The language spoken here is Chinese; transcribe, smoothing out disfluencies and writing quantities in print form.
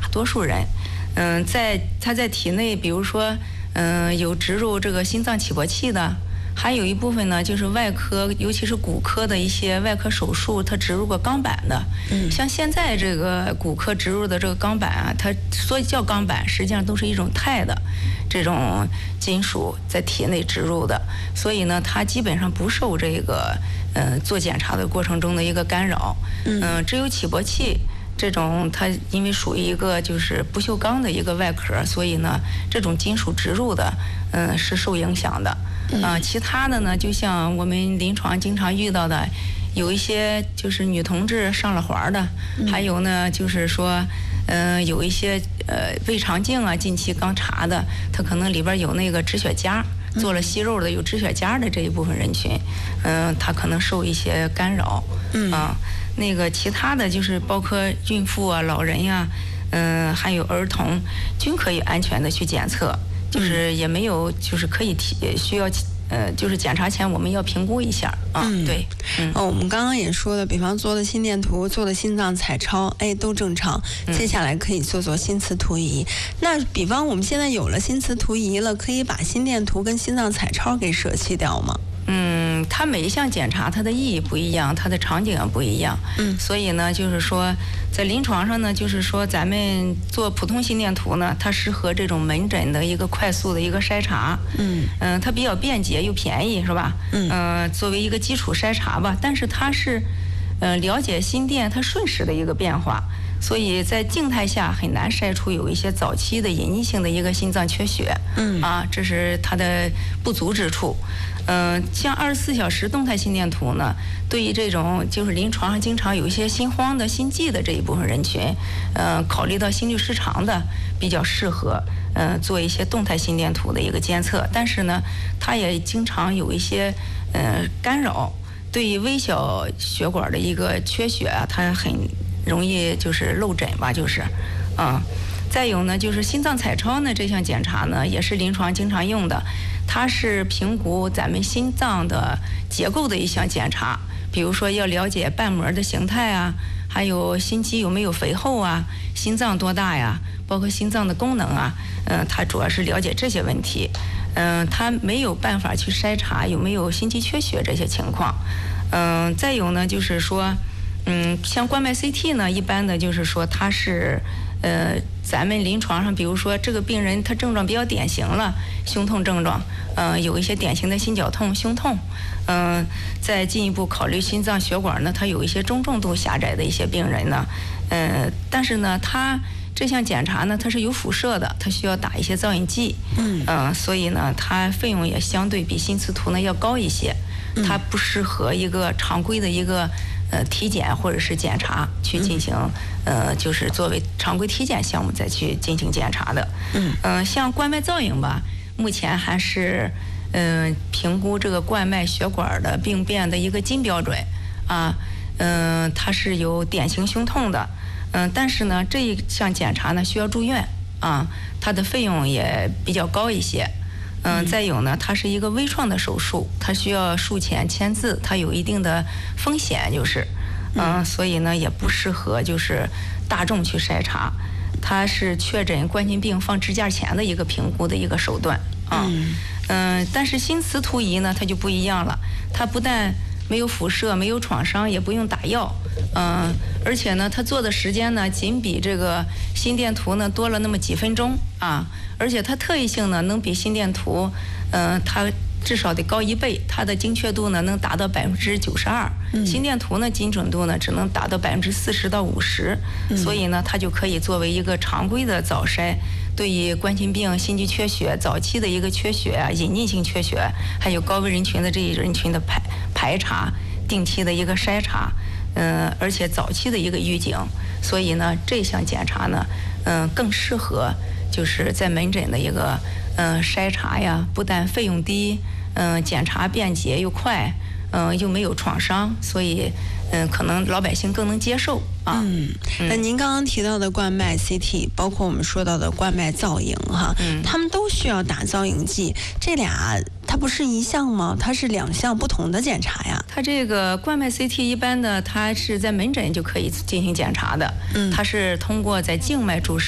多数人。他在体内，比如说，有植入这个心脏起搏器的，还有一部分呢，就是外科，尤其是骨科的一些外科手术，它植入过钢板的。像现在这个骨科植入的这个钢板啊，它所以叫钢板，实际上都是一种钛的这种金属在体内植入的，所以呢，它基本上不受这个做检查的过程中的一个干扰。只有起搏器。这种它因为属于一个就是不锈钢的一个外壳，所以呢，这种金属植入的，是受影响的。其他的呢，就像我们临床经常遇到的，有一些就是女同志上了环的，还有呢就是说，有一些胃肠镜啊，近期刚查的，它可能里边有那个止血夹。做了息肉的有止血夹的这一部分人群，他可能受一些干扰。那个其他的就是包括孕妇啊、老人呀、还有儿童，均可以安全的去检测，就是也没有就是可以需要。就是检查前我们要评估一下啊。对。 我们刚刚也说了，比方做了心电图、做了心脏彩超，都正常。接下来可以做心磁图仪。那比方我们现在有了心磁图仪了，可以把心电图跟心脏彩超给舍弃掉吗？ 它每一项检查它的意义不一样，它的场景也不一样。所以呢，就是说在临床上呢，就是说咱们做普通心电图呢，它适合这种门诊的一个快速的一个筛查。它比较便捷又便宜，是吧？作为一个基础筛查吧，但是它是了解心电它瞬时的一个变化。所以在静态下很难筛出有一些早期的隐匿性的一个心脏缺血。这是它的不足之处。像24小时动态心电图呢，对于这种就是临床上经常有一些心慌的、心悸的这一部分人群，考虑到心律失常的，比较适合做一些动态心电图的一个监测。但是呢，它也经常有一些干扰，对于微小血管的一个缺血啊，它很容易就是漏诊吧，就是再有呢，就是心脏彩超呢，这项检查呢，也是临床经常用的。它是评估咱们心脏的结构的一项检查，比如说要了解瓣膜的形态啊，还有心肌有没有肥厚啊，心脏多大呀，包括心脏的功能啊，它主要是了解这些问题。它没有办法去筛查有没有心肌缺血这些情况。再有呢，就是说，像冠脉 CT 呢，一般的就是说它是。咱们临床上，比如说这个病人他症状比较典型了，胸痛症状，有一些典型的心绞痛、胸痛，再进一步考虑心脏血管呢，它有一些中重度狭窄的一些病人呢，但是呢，他这项检查呢，它是有辐射的，它需要打一些造影剂，所以呢，它费用也相对比心磁图呢要高一些，它不适合一个常规的一个。体检或者是检查去进行，就是作为常规体检项目再去进行检查的。像冠脉造影吧，目前还是评估这个冠脉血管的病变的一个金标准啊。它是有典型胸痛的，但是呢，这一项检查呢需要住院啊，它的费用也比较高一些。再有呢，它是一个微创的手术，它需要术前签字，它有一定的风险，就是，所以呢也不适合就是大众去筛查，它是确诊冠心病放支架前的一个评估的一个手段啊。但是心磁图仪呢，它就不一样了，它不但没有辐射，没有创伤，也不用打药，而且呢，它做的时间呢，仅比这个心电图呢多了那么几分钟啊，而且它特异性呢，能比心电图，它至少得高1倍，它的精确度呢能达到92%，心电图呢精准度呢只能达到40%到50%，所以呢，它就可以作为一个常规的早筛，对于冠心病、心肌缺血早期的一个缺血啊、隐匿性缺血，还有高危人群的这一人群的排查，定期的一个筛查，而且早期的一个预警，所以呢，这项检查呢，更适合就是在门诊的一个筛查呀，不但费用低，检查便捷又快，又没有创伤，所以可能老百姓更能接受啊。 那您刚刚提到的冠脉 CT， 包括我们说到的冠脉造影哈，他们都需要打造影剂，这俩它不是一项吗？它是2项不同的检查呀。 它这个冠脉 CT 一般的，它是在门诊就可以进行检查的，它是通过在静脉注射。